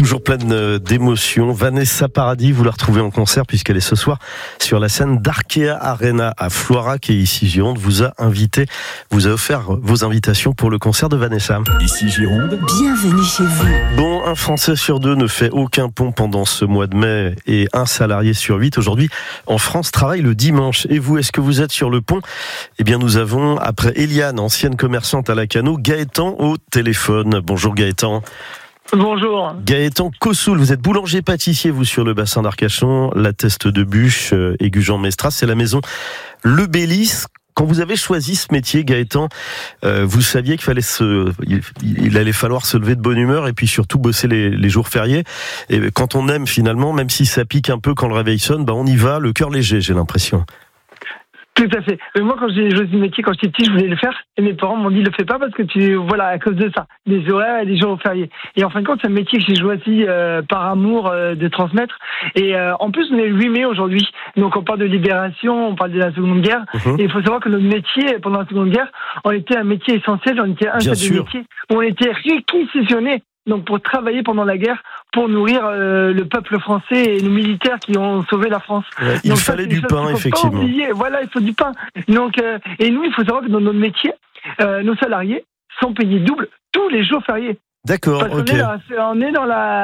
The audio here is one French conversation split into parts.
toujours pleine d'émotions. Vanessa Paradis, vous la retrouvez en concert puisqu'elle est ce soir sur la scène d'Arkea Arena à Floirac et ici Gironde vous a offert vos invitations pour le concert de Vanessa. Ici Gironde. Bienvenue chez vous. Bon, un Français sur deux ne fait aucun pont pendant ce mois de mai et un salarié sur 8 aujourd'hui en France travaille le dimanche. Et vous, est-ce que vous êtes sur le pont ? Eh bien, nous avons, après Eliane, ancienne commerçante à Lacanau, Gaëtan au téléphone. Bonjour Gaëtan. Bonjour. Gaëtan Cossoul, vous êtes boulanger-pâtissier, vous, sur le bassin d'Arcachon, la Teste de Bûche et Gujan-Mestras, c'est la maison Le Bélis. Quand vous avez choisi ce métier, Gaëtan, vous saviez il allait falloir se lever de bonne humeur et puis surtout bosser les jours fériés. Et quand on aime finalement, même si ça pique un peu quand le réveil sonne, on y va, le cœur léger, j'ai l'impression. Tout à fait. Mais moi, quand j'ai choisi le métier, quand j'étais petit, je voulais le faire. Et mes parents m'ont dit, le fais pas parce que à cause de ça. Des horaires et des jours fériés. Et en fin de compte, c'est un métier que j'ai choisi par amour de transmettre. Et en plus, on est le 8 mai aujourd'hui. Donc, on parle de libération, on parle de la Seconde Guerre. Et il faut savoir que notre métier, pendant la Seconde Guerre, on était un métier essentiel. On était un des métiers où on était réquisitionné. Donc, pour travailler pendant la guerre, pour nourrir le peuple français et nos militaires qui ont sauvé la France. Ouais, il fallait du pain, effectivement. Voilà, il faut du pain. Donc, et nous, il faut savoir que dans notre métier, nos salariés sont payés double tous les jours fériés. D'accord, ok. On est dans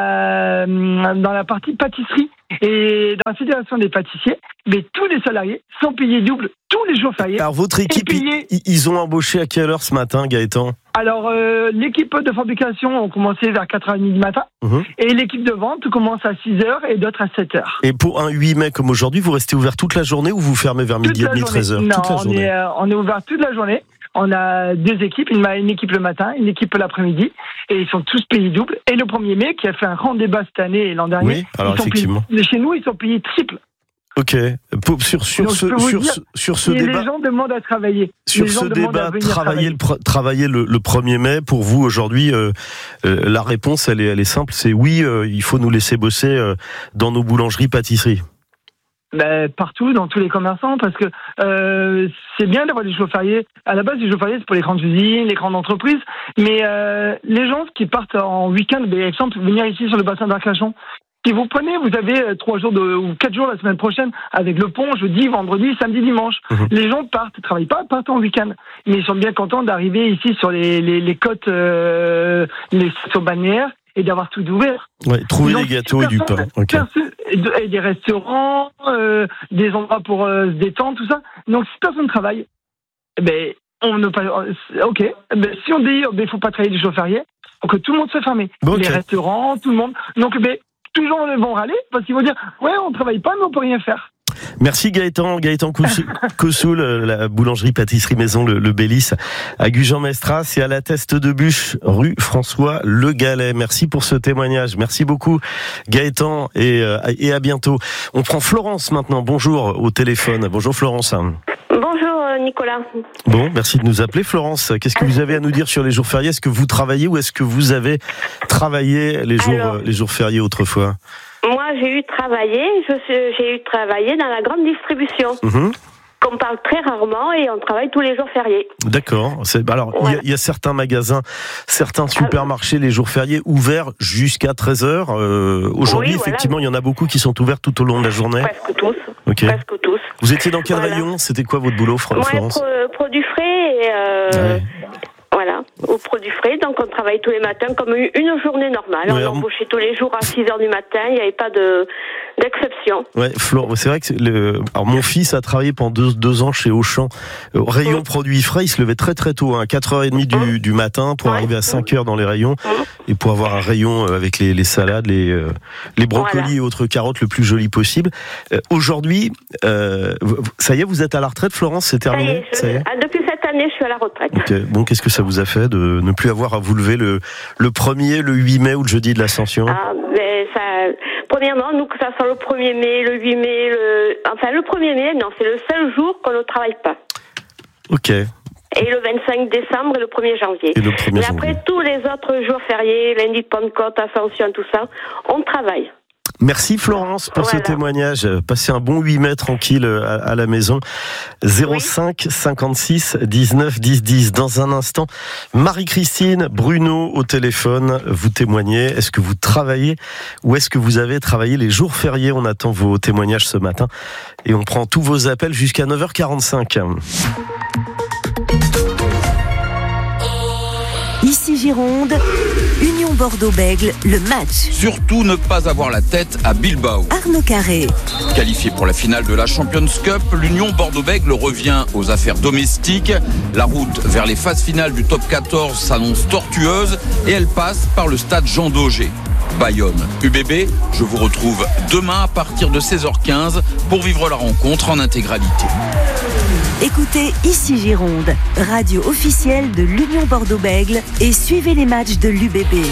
la partie pâtisserie et dans la fédération des pâtissiers, mais tous les salariés sont payés double tous les jours fériés. Alors, votre équipe, ils ont embauché à quelle heure ce matin, Gaëtan ? Alors, l'équipe de fabrication a commencé vers 4h30 du matin, et l'équipe de vente commence à 6h et d'autres à 7h. Et pour un 8 mai comme aujourd'hui, vous restez ouvert toute la journée ou vous fermez vers midi et demi, 13h ? Non, toute la journée. on est ouvert toute la journée. On a deux équipes, une équipe le matin, une équipe l'après-midi, et ils sont tous payés double. Et le 1er mai, qui a fait un grand débat cette année et l'an dernier, oui, alors effectivement. Chez nous, ils sont payés triple. Ok. Sur ce débat, les gens demandent à travailler. Sur ce débat, travailler le 1er mai, pour vous aujourd'hui, la réponse elle est simple, c'est oui, il faut nous laisser bosser dans nos boulangeries, pâtisseries. Partout, dans tous les commerçants, parce que c'est bien d'avoir des jours fériés. À la base, les jours fériés, c'est pour les grandes usines, les grandes entreprises, mais les gens qui partent en week-end, exemple, venir ici sur le bassin d'Arcachon, si vous prenez, vous avez 3 jours ou 4 jours la semaine prochaine avec le pont, jeudi, vendredi, samedi, dimanche. Les gens travaillent pas, partent en week-end. Mais ils sont bien contents d'arriver ici sur les côtes, les stations balnéaires et d'avoir tout ouvert. Ouais, trouver des gâteaux et du pain. Okay. Et des restaurants, des endroits pour se détendre, tout ça. Donc si personne ne travaille, on ne pas. Ok. Si on dit, il faut pas travailler les jours fériés, donc tout le monde se ferme. Okay. Les restaurants, tout le monde. Donc tous les gens vont râler parce qu'ils vont dire on travaille pas mais on peut rien faire. Merci Gaëtan Cossoul, la boulangerie-pâtisserie maison Le Bélis à Gujan-Mestras et à la Teste de Bûche, rue François Le Gallet. Merci pour ce témoignage. Merci beaucoup Gaëtan et à bientôt. On prend Florence maintenant. Bonjour au téléphone. Bonjour Florence. Bonjour Nicolas. Bon, merci de nous appeler Florence. Qu'est-ce que vous avez à nous dire sur les jours fériés ? Est-ce que vous travaillez ou est-ce que vous avez travaillé les jours fériés autrefois ? Moi, j'ai eu travaillé dans la grande distribution. Qu'on parle très rarement et on travaille tous les jours fériés. D'accord. Il y a certains magasins, certains supermarchés, les jours fériés ouverts jusqu'à 13h. Aujourd'hui, effectivement, il y en a beaucoup qui sont ouverts tout au long de la journée. Presque tous. Okay. Presque tous. Vous étiez dans quel rayon ? C'était quoi votre boulot, Florence ? Moi, produits frais et... Voilà, au produit frais, donc on travaille tous les matins comme une journée normale. On embauchait tous les jours à 6h du matin, il n'y avait pas d'exception. Ouais, Flore, c'est vrai que alors mon fils a travaillé pendant 2 ans chez Auchan, au rayon produits frais, il se levait très très tôt, 4h30 du matin pour arriver à 5h dans les rayons et pour avoir un rayon avec les salades, les brocolis et autres carottes le plus joli possible. Aujourd'hui, ça y est, vous êtes à la retraite, Florence, c'est terminé ? Ça y est. Depuis cette année, je suis à la retraite. Okay. Bon, qu'est-ce que ça vous a fait de ne plus avoir à vous lever le 1er, le 8 mai ou le jeudi de l'Ascension ? Premièrement, nous, que ça soit le 1er mai, le 8 mai, le 1er mai, non, c'est le seul jour qu'on ne travaille pas. Ok. Et le 25 décembre et le 1er janvier. Mais après, tous les autres jours fériés, lundi de Pentecôte, Ascension, tout ça, on travaille. Merci Florence pour ce témoignage. Passez un bon 8 mai tranquille à la maison. 05 56 19 10 10. Dans un instant, Marie-Christine, Bruno au téléphone. Vous témoignez. Est-ce que vous travaillez ou est-ce que vous avez travaillé les jours fériés? On attend vos témoignages ce matin et on prend tous vos appels jusqu'à 9h45. Ici Gironde, Union Bordeaux-Bègles, le match. Surtout ne pas avoir la tête à Bilbao. Arnaud Carré. Qualifié pour la finale de la Champions Cup, l'Union Bordeaux-Bègles revient aux affaires domestiques. La route vers les phases finales du top 14 s'annonce tortueuse et elle passe par le stade Jean Daugé. Bayonne, UBB, je vous retrouve demain à partir de 16h15 pour vivre la rencontre en intégralité. Écoutez Ici Gironde, radio officielle de l'Union Bordeaux-Bègles et suivez les matchs de l'UBB.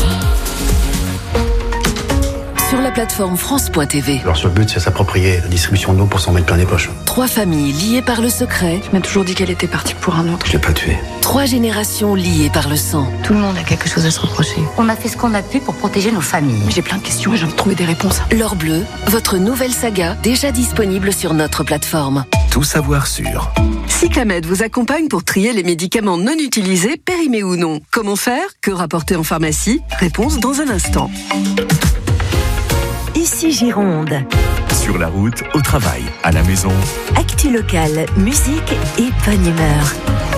Sur la plateforme France.tv. Alors, le but, c'est s'approprier la distribution de l'eau pour s'en mettre plein les poches. 3 familles liées par le secret. Tu m'as toujours dit qu'elle était partie pour un autre. Je l'ai pas tuée. 3 générations liées par le sang. Tout le monde a quelque chose à se reprocher. On a fait ce qu'on a pu pour protéger nos familles. J'ai plein de questions et j'ai envie de trouver des réponses. L'Or Bleu, votre nouvelle saga, déjà disponible sur notre plateforme. Tout savoir sur. Cyclamed vous accompagne pour trier les médicaments non utilisés, périmés ou non. Comment faire? Que rapporter en pharmacie? Réponse dans un instant. Ici Gironde. Sur la route, au travail, à la maison. Actu locale, musique et bonne humeur.